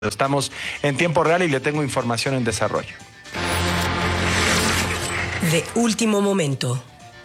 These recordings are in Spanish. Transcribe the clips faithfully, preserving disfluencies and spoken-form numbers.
Estamos en tiempo real y le tengo información en desarrollo. De último momento.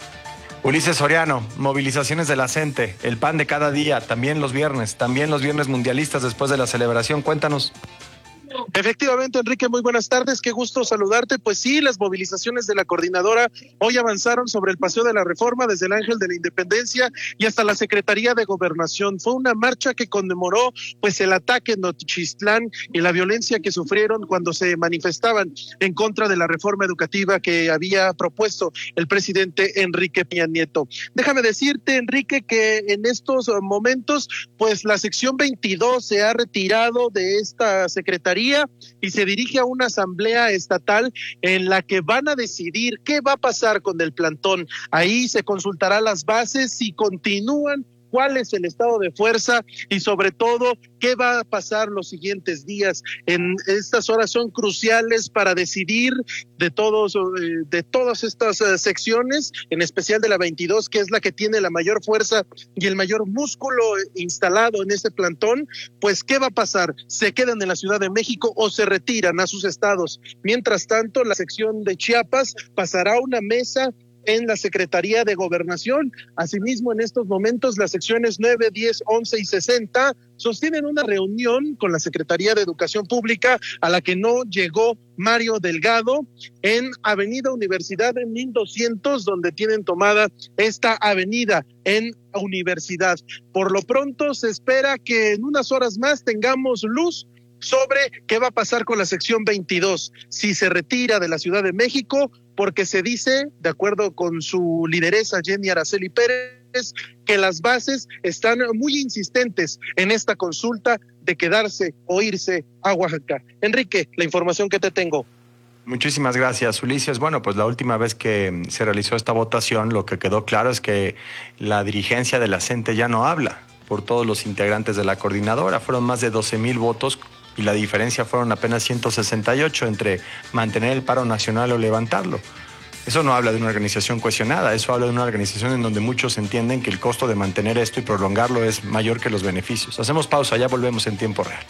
Ulises Soriano, movilizaciones de la CENTE, el pan de cada día, también los viernes, también los viernes mundialistas después de la celebración. Cuéntanos. Efectivamente, Enrique, muy buenas tardes, qué gusto saludarte. Pues sí, las movilizaciones de la coordinadora hoy avanzaron sobre el Paseo de la Reforma, desde el Ángel de la Independencia y hasta la Secretaría de Gobernación. Fue una marcha que conmemoró pues el ataque en Nochistlán y la violencia que sufrieron cuando se manifestaban en contra de la reforma educativa que había propuesto el presidente Enrique Peña Nieto. Déjame decirte, Enrique, que en estos momentos pues la sección veintidós se ha retirado de esta secretaría y se dirige a una asamblea estatal en la que van a decidir qué va a pasar con el plantón. Ahí se consultará las bases, si continúan, cuál es el estado de fuerza y sobre todo qué va a pasar los siguientes días. En estas horas son cruciales para decidir de todos de todas estas secciones, en especial de la veintidós, que es la que tiene la mayor fuerza y el mayor músculo instalado en este plantón. Pues qué va a pasar, se quedan en la Ciudad de México o se retiran a sus estados. Mientras tanto, la sección de Chiapas pasará a una mesa en la Secretaría de Gobernación. Asimismo, en estos momentos, las secciones nueve, diez, once y sesenta sostienen una reunión con la Secretaría de Educación Pública, a la que no llegó Mario Delgado, en Avenida Universidad en mil doscientos, donde tienen tomada esta avenida en Universidad. Por lo pronto, se espera que en unas horas más tengamos luz sobre qué va a pasar con la sección veintidós, si se retira de la Ciudad de México, porque se dice, de acuerdo con su lideresa Jenny Araceli Pérez, que las bases están muy insistentes en esta consulta de quedarse o irse a Oaxaca. Enrique, la información que te tengo. Muchísimas gracias, Ulises. Bueno, pues la última vez que se realizó esta votación, lo que quedó claro es que la dirigencia de la CENTE ya no habla por todos los integrantes de la coordinadora. Fueron más de doce mil votos y la diferencia fueron apenas ciento sesenta y ocho entre mantener el paro nacional o levantarlo. Eso no habla de una organización cohesionada, eso habla de una organización en donde muchos entienden que el costo de mantener esto y prolongarlo es mayor que los beneficios. Hacemos pausa, ya volvemos en tiempo real.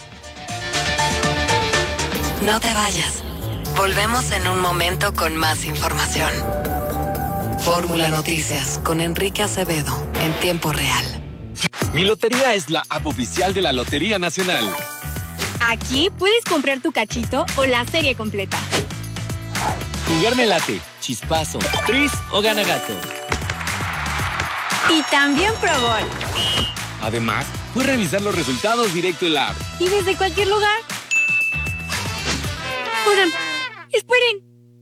No te vayas. Volvemos en un momento con más información. Fórmula Noticias con Enrique Acevedo en tiempo real. Mi Lotería es la app oficial de la Lotería Nacional. Aquí puedes comprar tu cachito o la serie completa. Jugar late, chispazo, tris o gana gato. Y también Pro Bowl. Además, puedes revisar los resultados directo en la app. Y desde cualquier lugar. Oigan, esperen.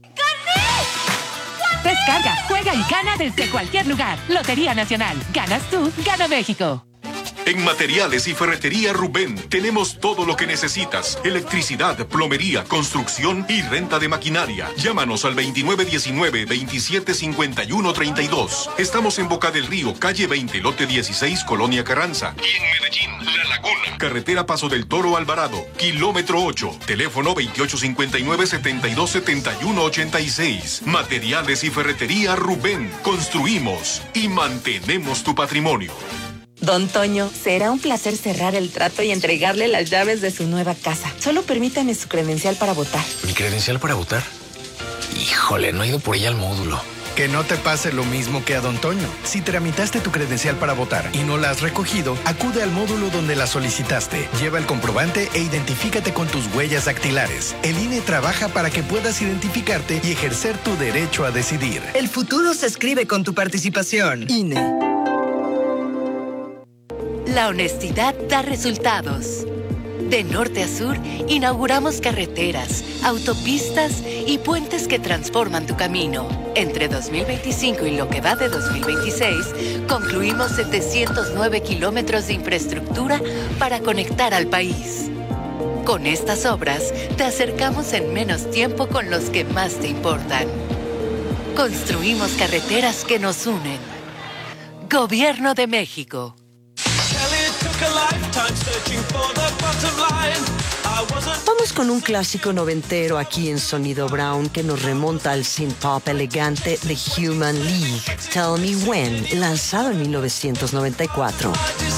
¡Gané! Descarga, juega y gana desde cualquier lugar. Lotería Nacional. Ganas tú, gana México. En Materiales y Ferretería Rubén tenemos todo lo que necesitas: electricidad, plomería, construcción y renta de maquinaria. Llámanos al veintinueve diecinueve, veintisiete cincuenta y uno treinta y dos. Estamos en Boca del Río, calle veinte, lote dieciséis, Colonia Carranza. Y en Medellín, La Laguna, carretera Paso del Toro Alvarado, kilómetro ocho. Teléfono veintiocho cincuenta y nueve, setenta y dos, setenta y uno ochenta y seis. Materiales y Ferretería Rubén. Construimos y mantenemos tu patrimonio. Don Toño, será un placer cerrar el trato y entregarle las llaves de su nueva casa. Solo permítame su credencial para votar. ¿Mi credencial para votar? Híjole, no he ido por ella al módulo. Que no te pase lo mismo que a Don Toño. Si tramitaste tu credencial para votar y no la has recogido, acude al módulo donde la solicitaste. Lleva el comprobante e identifícate con tus huellas dactilares. El I N E trabaja para que puedas identificarte y ejercer tu derecho a decidir. El futuro se escribe con tu participación. I N E. La honestidad da resultados. De norte a sur, inauguramos carreteras, autopistas y puentes que transforman tu camino. Entre dos mil veinticinco y lo que va de dos mil veintiséis, concluimos setecientos nueve kilómetros de infraestructura para conectar al país. Con estas obras, te acercamos en menos tiempo con los que más te importan. Construimos carreteras que nos unen. Gobierno de México. Vamos con un clásico noventero aquí en Sonido Brown que nos remonta al synth-pop elegante The Human League, Tell Me When, lanzado en mil novecientos noventa y cuatro.